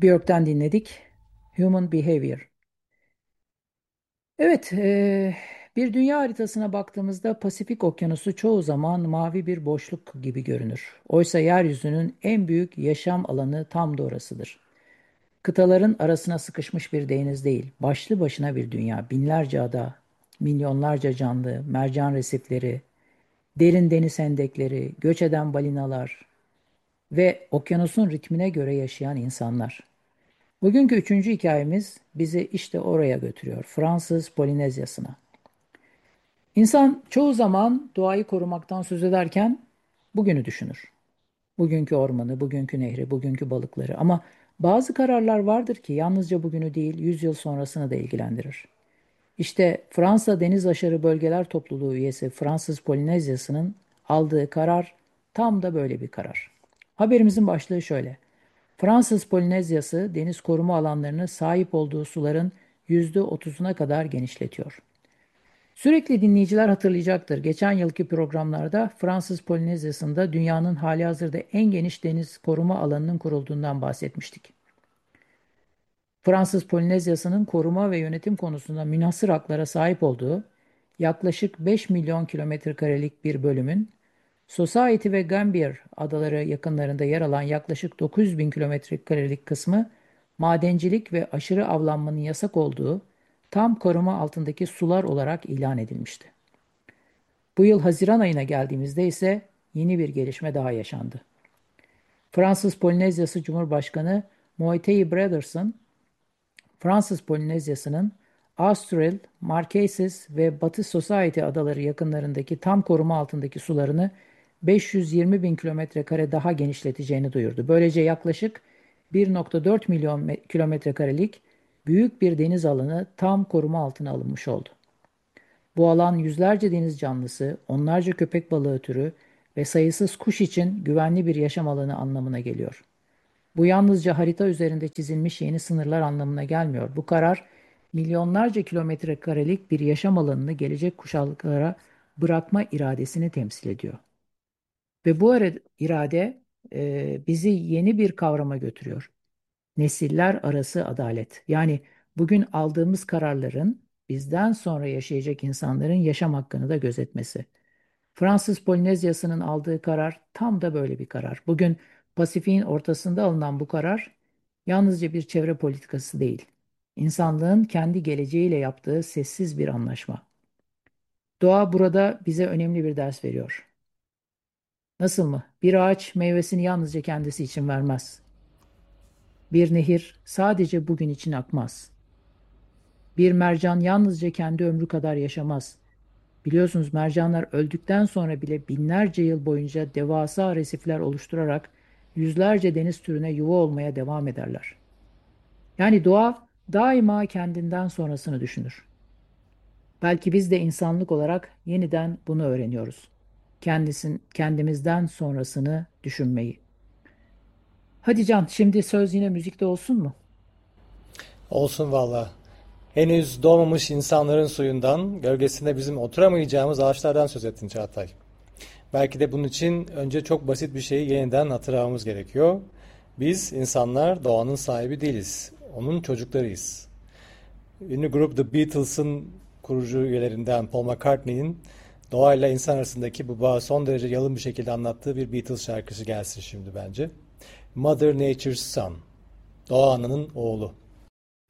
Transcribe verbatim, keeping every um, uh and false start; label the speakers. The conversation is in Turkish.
Speaker 1: Björk'ten dinledik. Human Behavior. Evet, eee, bir dünya haritasına baktığımızda Pasifik Okyanusu çoğu zaman mavi bir boşluk gibi görünür. Oysa yeryüzünün en büyük yaşam alanı tam da orasıdır. Kıtaların arasına sıkışmış bir deniz değil, başlı başına bir dünya, binlerce ada, milyonlarca canlı, mercan resifleri, derin deniz hendekleri, göç eden balinalar ve okyanusun ritmine göre yaşayan insanlar. Bugünkü üçüncü hikayemiz bizi işte oraya götürüyor. Fransız Polinezyası'na. İnsan çoğu zaman doğayı korumaktan söz ederken bugünü düşünür. Bugünkü ormanı, bugünkü nehri, bugünkü balıkları. Ama bazı kararlar vardır ki yalnızca bugünü değil, yüz yıl sonrasını da ilgilendirir. İşte Fransa Deniz Aşarı Bölgeler Topluluğu üyesi Fransız Polinezyası'nın aldığı karar tam da böyle bir karar. Haberimizin başlığı şöyle. Fransız Polinezyası deniz koruma alanlarını sahip olduğu suların yüzde otuzuna kadar genişletiyor. Sürekli dinleyiciler hatırlayacaktır. Geçen yılki programlarda Fransız Polinezyası'nda dünyanın halihazırda en geniş deniz koruma alanının kurulduğundan bahsetmiştik. Fransız Polinezyası'nın koruma ve yönetim konusunda münhasır haklara sahip olduğu yaklaşık beş milyon kilometre karelik bir bölümün Society ve Gambier adaları yakınlarında yer alan yaklaşık dokuz yüz bin kilometre karelik kısmı madencilik ve aşırı avlanmanın yasak olduğu tam koruma altındaki sular olarak ilan edilmişti. Bu yıl Haziran ayına geldiğimizde ise yeni bir gelişme daha yaşandı. Fransız Polinezyası Cumhurbaşkanı Moïtei Brederson, Fransız Polinezyası'nın Austral, Marquesas ve Batı Society adaları yakınlarındaki tam koruma altındaki sularını beş yüz yirmi bin kilometre kare daha genişleteceğini duyurdu. Böylece yaklaşık bir virgül dört milyon kilometre karelik büyük bir deniz alanı tam koruma altına alınmış oldu. Bu alan yüzlerce deniz canlısı, onlarca köpek balığı türü ve sayısız kuş için güvenli bir yaşam alanı anlamına geliyor. Bu yalnızca harita üzerinde çizilmiş yeni sınırlar anlamına gelmiyor. Bu karar milyonlarca kilometre karelik bir yaşam alanını gelecek kuşaklara bırakma iradesini temsil ediyor. Ve bu ara- irade e, bizi yeni bir kavrama götürüyor. Nesiller arası adalet. Yani bugün aldığımız kararların bizden sonra yaşayacak insanların yaşam hakkını da gözetmesi. Fransız Polinezyası'nın aldığı karar tam da böyle bir karar. Bugün Pasifik'in ortasında alınan bu karar yalnızca bir çevre politikası değil. İnsanlığın kendi geleceğiyle yaptığı sessiz bir anlaşma. Doğa burada bize önemli bir ders veriyor. Nasıl mı? Bir ağaç meyvesini yalnızca kendisi için vermez. Bir nehir sadece bugün için akmaz. Bir mercan yalnızca kendi ömrü kadar yaşamaz. Biliyorsunuz mercanlar öldükten sonra bile binlerce yıl boyunca devasa resifler oluşturarak yüzlerce deniz türüne yuva olmaya devam ederler. Yani doğa daima kendinden sonrasını düşünür. Belki biz de insanlık olarak yeniden bunu öğreniyoruz. Kendisin, kendimizden sonrasını düşünmeyi. Hadi Can, şimdi söz yine müzikte olsun mu?
Speaker 2: Olsun valla. Henüz doğmamış insanların suyundan, gölgesinde bizim oturamayacağımız ağaçlardan söz ettin Çağatay. Belki de bunun için önce çok basit bir şeyi yeniden hatırlamamız gerekiyor. Biz insanlar doğanın sahibi değiliz. Onun çocuklarıyız. Ünlü grup The Beatles'ın kurucu üyelerinden Paul McCartney'in doğayla insan arasındaki bu bağı son derece yalın bir şekilde anlattığı bir Beatles şarkısı gelsin şimdi bence. Mother Nature's Son. Doğa Ana'nın oğlu.